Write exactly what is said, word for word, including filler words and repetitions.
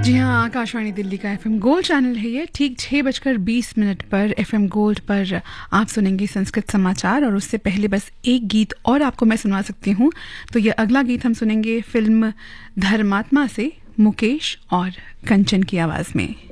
जी हाँ, आकाशवाणी दिल्ली का FM gold channel है ये। ठीक छः बजकर बीस मिनट पर एफएम गोल्ड पर आप सुनेंगे संस्कृत समाचार, और उससे पहले बस एक गीत और आपको मैं सुना सकती हूँ। तो ये अगला गीत हम सुनेंगे फिल्म धर्मात्मा से मुकेश और कंचन की आवाज़ में।